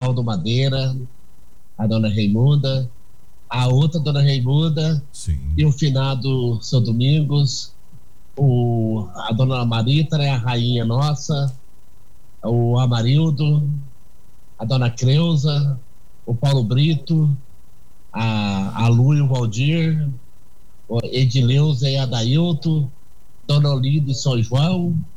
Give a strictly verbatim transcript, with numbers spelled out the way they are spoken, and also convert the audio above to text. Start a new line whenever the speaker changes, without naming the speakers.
Geraldo Madeira, a dona Reimunda, a outra dona Reimunda,
sim,
e o finado seu Domingos, o, a dona Marita, né, a rainha nossa, o Amarildo, a dona Creuza, o Paulo Brito, a, a Lu e o Valdir, o Edileuza e Adailto, dona Olinda e São João,